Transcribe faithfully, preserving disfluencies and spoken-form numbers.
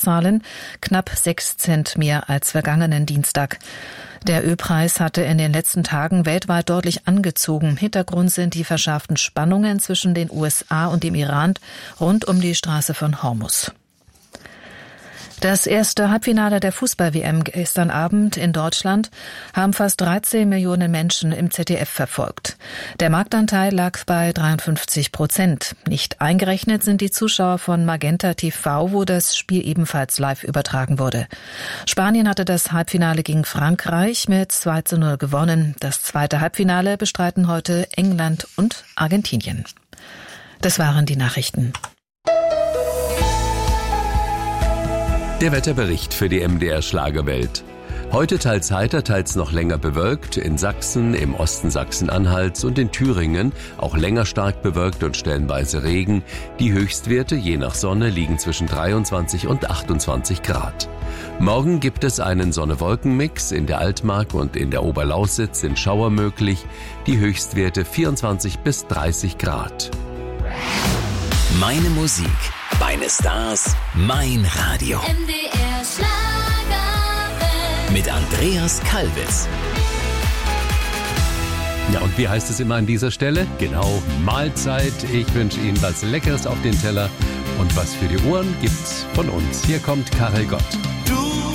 Schlagerzahlen, knapp sechs Cent mehr als vergangenen Dienstag. Der Ölpreis hatte in den letzten Tagen weltweit deutlich angezogen. Hintergrund sind die verschärften Spannungen zwischen den U S A und dem Iran rund um die Straße von Hormuz. Das erste Halbfinale der Fußball-W M gestern Abend in Deutschland haben fast dreizehn Millionen Menschen im Z D F verfolgt. Der Marktanteil lag bei dreiundfünfzig Prozent. Nicht eingerechnet sind die Zuschauer von Magenta T V, wo das Spiel ebenfalls live übertragen wurde. Spanien hatte das Halbfinale gegen Frankreich mit zwei zu null gewonnen. Das zweite Halbfinale bestreiten heute England und Argentinien. Das waren die Nachrichten. Der Wetterbericht für die M D R Schlagerwelt. Heute teils heiter, teils noch länger bewölkt. In Sachsen, im Osten Sachsen-Anhalts und in Thüringen auch länger stark bewölkt und stellenweise Regen. Die Höchstwerte je nach Sonne liegen zwischen dreiundzwanzig und achtundzwanzig Grad. Morgen gibt es einen Sonne-Wolken-Mix. In der Altmark und in der Oberlausitz sind Schauer möglich. Die Höchstwerte vierundzwanzig bis dreißig Grad. Meine Musik, meine Stars, mein Radio. M D R Schlagerwelt. Mit Andreas Kalbitz. Ja, und wie heißt es immer an dieser Stelle? Genau, Mahlzeit. Ich wünsche Ihnen was Leckeres auf den Teller. Und was für die Ohren gibt's von uns. Hier kommt Karel Gott. Du